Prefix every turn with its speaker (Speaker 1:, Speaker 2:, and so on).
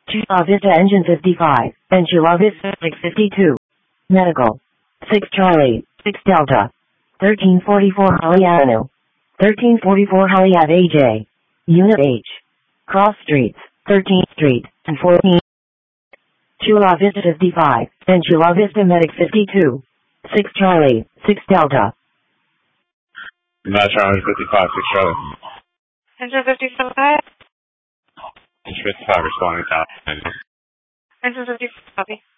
Speaker 1: Chula Vista Engine 55, and Chula Vista 652. Medical. 6 Charlie, 6 Delta. 1344 Holly Avenue. 1344 Holly Ave AJ. Unit H. Cross Streets, 13th Street, and 14th. Chula Vista 55, and Chula Vista Medic 52. 6 Charlie, 6 Delta.
Speaker 2: Not Charlie 55, 6 Charlie.
Speaker 3: Engine 55.
Speaker 2: Engine 55 responding down.
Speaker 3: Engine 55, copy.